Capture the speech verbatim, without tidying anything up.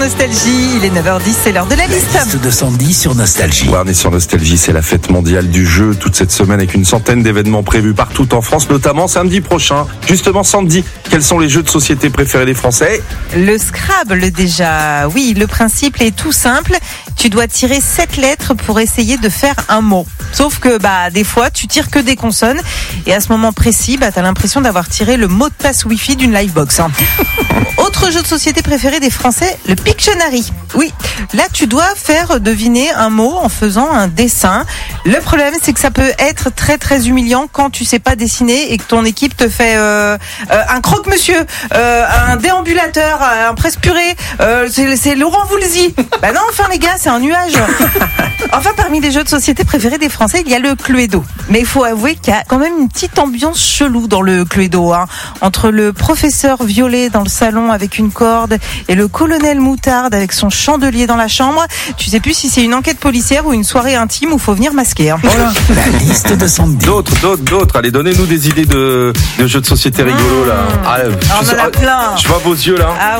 Nostalgie. Il est neuf heures dix, c'est l'heure de la liste. La liste de Sandy sur Nostalgie. Ouais, on est sur Nostalgie, c'est la fête mondiale du jeu toute cette semaine avec une centaine d'événements prévus partout en France, notamment samedi prochain. Justement, Sandy, quels sont les jeux de société préférés des Français ? Le Scrabble déjà. Oui, le principe est tout simple. Tu dois tirer sept lettres pour essayer de faire un mot. Sauf que bah des fois, tu tires que des consonnes et à ce moment précis, bah, tu as l'impression d'avoir tiré le mot de passe Wi-Fi d'une livebox. Hein. Autre jeu de société préféré des Français, le Pictionary. Oui, là tu dois faire deviner un mot en faisant un dessin. Le problème, c'est que ça peut être très très humiliant quand tu sais pas dessiner et que ton équipe te fait euh, euh, un croque-monsieur, euh, un déambulateur, un presse-purée. Euh, c'est, c'est Laurent Voulzy. Bah non, enfin les gars, c'est un nuage. Enfin, parmi les jeux de société préférés des Français, il y a le Cluedo. Mais il faut avouer qu'il y a quand même une petite ambiance chelou dans le Cluedo, hein. Entre le professeur violet dans le salon avec une corde et le colonel moutarde avec son chandelier dans la chambre, tu sais plus si c'est une enquête policière ou une soirée intime où faut venir masquer. Hein. Voilà, la liste de Sandy. D'autres, d'autres, d'autres. Allez, donnez-nous des idées de, de jeux de société rigolos, là. Ah, On je, en a plein. je vois vos yeux, là. Ah